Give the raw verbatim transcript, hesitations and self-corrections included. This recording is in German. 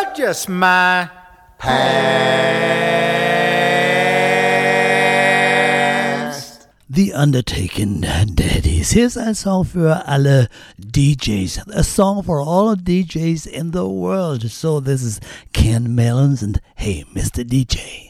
just my past. The Undertaking Daddies. Here's ein Song für alle D Js. A song for all D Js in the world. So this is Ken Mellons and Hey, Mister D J.